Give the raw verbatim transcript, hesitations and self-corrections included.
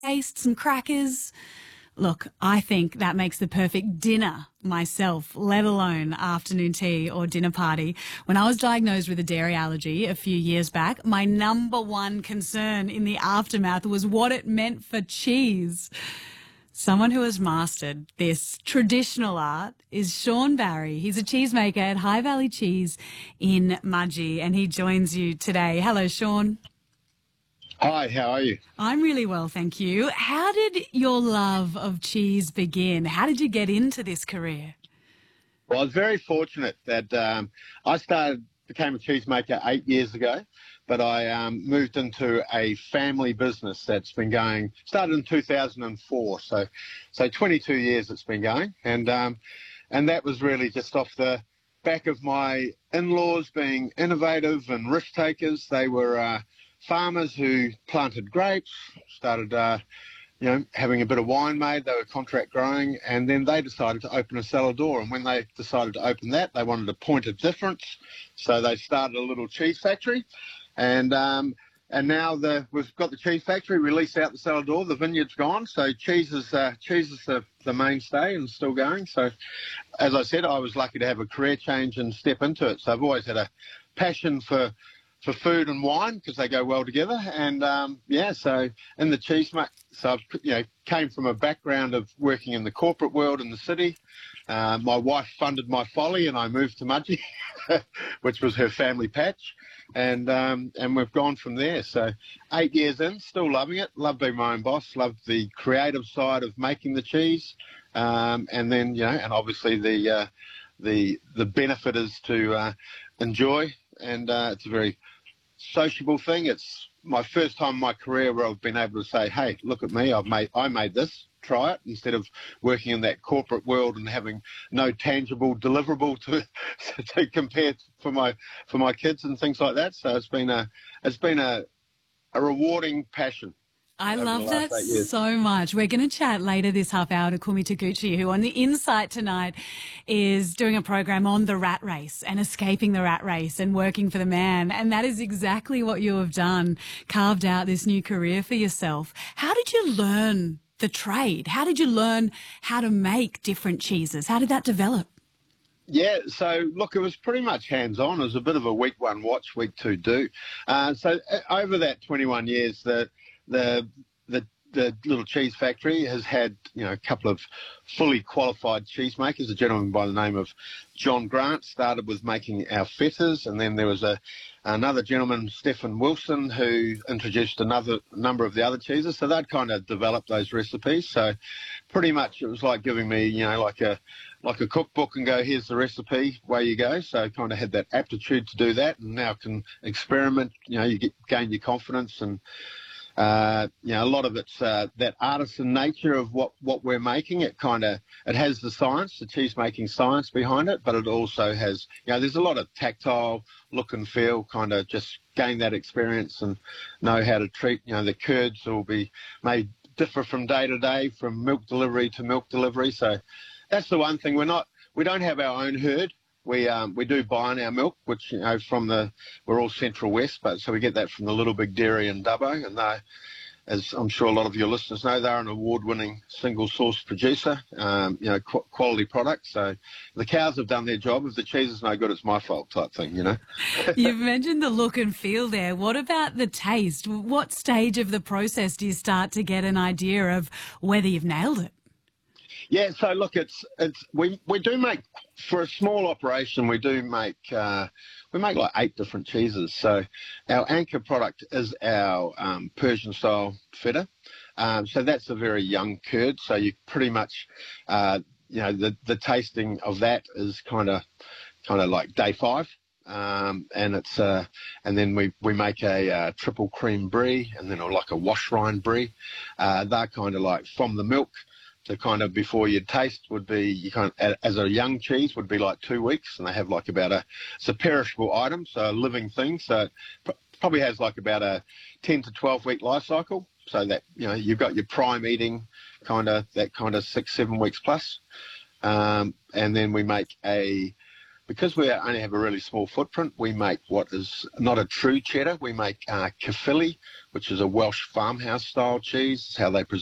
taste, some crackers. Look, I think that makes the perfect dinner myself, let alone afternoon tea or dinner party. When I was diagnosed with a dairy allergy a few years back, my number one concern in the aftermath was what it meant for cheese. Someone who has mastered this traditional art is Sean Barry. He's a cheesemaker at High Valley Cheese in Mudgee, and he joins you today. Hello, Sean. Hi, how are you? I'm really well, thank you. How did your love of cheese begin? How did you get into this career? Well, I was very fortunate that um, I started, became a cheesemaker eight years ago, but I um, moved into a family business that's been going, started in two thousand four, so so twenty-two years it's been going, and um, and that was really just off the back of my in-laws being innovative and risk takers. They were uh, farmers who planted grapes, started, uh, you know, having a bit of wine made. They were contract growing, and then they decided to open a cellar door. And when they decided to open that, they wanted a point of difference, so they started a little cheese factory. And um, and now the, we've got the cheese factory, released out the cellar door. The vineyard's gone, so cheese is uh, cheese is the, the mainstay and still going. So, as I said, I was lucky to have a career change and step into it. So I've always had a passion for. for food and wine because they go well together, and um, yeah, so in the cheese, so I've, you know, came from a background of working in the corporate world in the city. Uh, my wife funded my folly, and I moved to Mudgee, which was her family patch, and um, and we've gone from there. So eight years in, still loving it. Love being my own boss. Love the creative side of making the cheese, um, and then you know, and obviously the uh, the the benefit is to uh, enjoy. And uh, it's a very sociable thing. It's my first time in my career where I've been able to say, hey, look at me, I've made, I made this, try it, instead of working in that corporate world and having no tangible deliverable to to compare for my for my kids and things like that. So it's been a it's been a a rewarding passion. I love that so much. We're going to chat later this half hour to Kumi Taguchi, who on The Insight tonight is doing a program on the rat race and escaping the rat race and working for the man. And that is exactly what you have done, carved out this new career for yourself. How did you learn the trade? How did you learn how to make different cheeses? How did that develop? Yeah, so look, it was pretty much hands-on. It was a bit of a week one watch, week two do. Uh, so over that twenty-one years, the The, the the little cheese factory has had, you know, a couple of fully qualified cheesemakers. A gentleman by the name of John Grant started with making our fetters, and then there was a another gentleman, Stephen Wilson, who introduced another number of the other cheeses. So they'd kind of developed those recipes. So pretty much it was like giving me, you know, like a like a cookbook and go, here's the recipe, away you go. So I kind of had that aptitude to do that, and now can experiment. You know, you get gain your confidence and. Uh, you know, a lot of it's uh, that artisan nature of what, what we're making. It kind of, it has the science, the cheese making science behind it, but it also has, you know, there's a lot of tactile look and feel, kind of just gain that experience and know how to treat, you know, the curds will be made differ from day to day, from milk delivery to milk delivery. So that's the one thing. We're not, we don't have our own herd. We um, we do buy in our milk, which, you know, from the, we're all Central West, but so we get that from the Little Big Dairy in Dubbo, and they, as I'm sure a lot of your listeners know, they're an award-winning single-source producer, um, you know, qu- quality product. So the cows have done their job. If the cheese is no good, it's my fault type thing, you know. You've mentioned the look and feel there. What about the taste? What stage of the process do you start to get an idea of whether you've nailed it? Yeah, so look, it's it's we we do make, for a small operation, we do make uh, we make like eight different cheeses. So our anchor product is our um, Persian style feta. Um, so that's a very young curd. So you pretty much, uh, you know, the the tasting of that is kind of kind of like day five. Um, and it's uh, and then we, we make a uh, triple cream brie, and then like a wash rind brie. Uh, they're kind of like from the milk. To kind of before you taste would be, you kind of, as a young cheese would be like two weeks, and they have like about a, it's a perishable item, so a living thing, so it probably has like about a ten to twelve week life cycle, so that, you know, you've got your prime eating kind of, that kind of six, seven weeks plus, um, and then we make a because we only have a really small footprint, we make what is not a true cheddar. We make uh, Caerphilly, which is a Welsh farmhouse style cheese. It's how they preserve